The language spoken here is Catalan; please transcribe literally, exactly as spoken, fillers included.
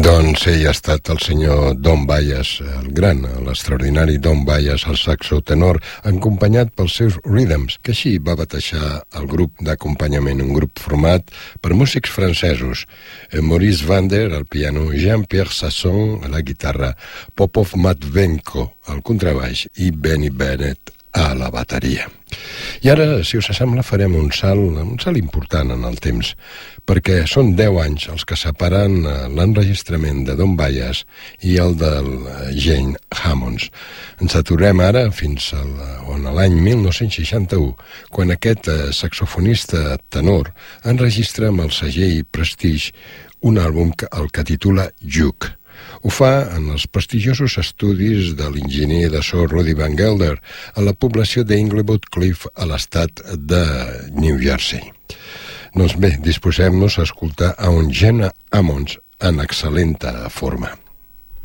Doncs ell ha estat el senyor Don Byas, el gran, l'extraordinari Don Byas, el saxo tenor, acompanyat pels seus rhythms, que així va batejar el grup d'acompanyament, un grup format per músics francesos, Maurice Vander al piano, Jean-Pierre Sasson a la guitarra, Popov Matvenko al contrabaix i Benny Bennett a la bateria. I ara, si us sembla, farem un salt, un salt important en el temps, perquè són deu anys els que separen l'enregistrament de Don Byas i el del Gene Hammonds. Ens aturem ara fins al, on a l'any mil nou-cents seixanta-u, quan aquest saxofonista tenor enregistra amb el segell Prestige un àlbum que, el que titula Juke. Ho fa en els prestigiosos estudis de l'enginyer de so Rudy Van Gelder a la població d'Inglewood Cliff a l'estat de New Jersey. Doncs bé, disposem-nos a escoltar a un Gene Hammonds en excel·lent forma.